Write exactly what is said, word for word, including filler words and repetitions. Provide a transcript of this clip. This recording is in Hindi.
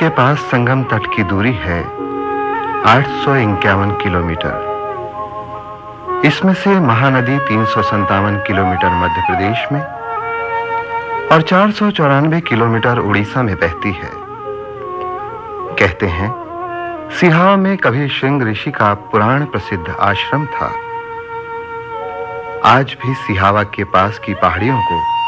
के पास संगम तट की दूरी है आठ सौ इक्यावन किलोमीटर। इसमें से महानदी तीन सौ संतावन किलोमीटर मध्य प्रदेश में और चार सौ चौरानवे किलोमीटर उड़ीसा में बहती है। कहते हैं सिहावा में कभी श्रृंग ऋषि का पुराण प्रसिद्ध आश्रम था। आज भी सिहावा के पास की पहाड़ियों को